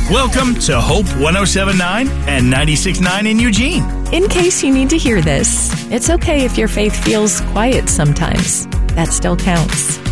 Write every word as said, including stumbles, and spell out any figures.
Welcome to Hope one oh seven point nine and ninety-six point nine in Eugene. In case you need to hear this, it's okay if your faith feels quiet sometimes. That still counts.